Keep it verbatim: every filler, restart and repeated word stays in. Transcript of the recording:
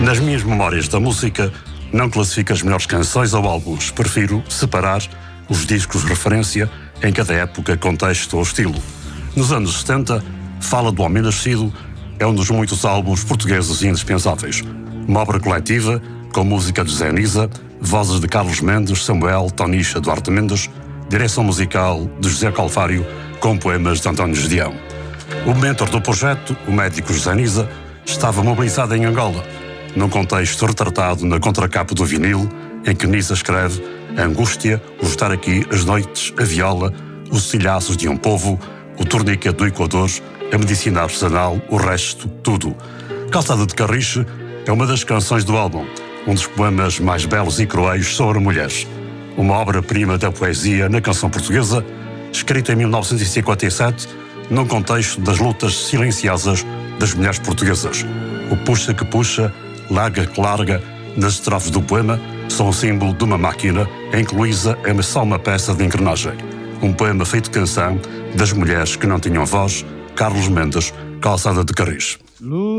Nas minhas memórias da música, não classifico as melhores canções ou álbuns. Prefiro separar os discos de referência em cada época, contexto ou estilo. Nos anos setenta, Fala do Homem Nascido é um dos muitos álbuns portugueses indispensáveis. Uma obra coletiva, com música de Zé Nisa, vozes de Carlos Mendes, Samuel, Tonicha, Duarte Mendes, direção musical de José Calvário, com poemas de António Gedeão. O mentor do projeto, o médico José Nisa, estava mobilizado em Angola, num contexto retratado na contracapa do vinil, em que Nisa escreve a angústia, o estar aqui, as noites, a viola, os cilhaços de um povo, o torniquete do Equador, a medicina artesanal, o resto, tudo. Calçada de Carriche é uma das canções do álbum, um dos poemas mais belos e cruéis sobre mulheres. Uma obra-prima da poesia na canção portuguesa, escrita em mil novecentos e cinquenta e sete, num contexto das lutas silenciosas das mulheres portuguesas. O puxa que puxa, larga que larga, nas estrofes do poema, são o símbolo de uma máquina em que Luísa é só uma peça de engrenagem. Um poema feito canção das mulheres que não tinham voz, Carlos Mendes, Calçada de Carris.